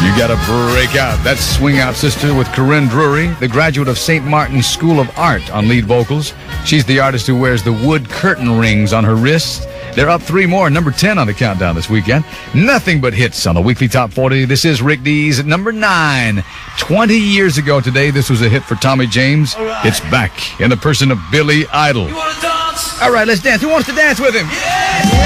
You Gotta Break Out. That's Swing Out Sister with Corinne Drury, the graduate of St. Martin's School of Art, on lead vocals. She's the artist who wears the wood curtain rings on her wrists. They're up 3 more, number 10 on the countdown this weekend. Nothing but hits on the weekly top 40. This is Rick Dees at number 9. 20 years ago today, this was a hit for Tommy James. Right. It's back in the person of Billy Idol. You wanna dance? All right, let's dance. Who wants to dance with him? Yeah!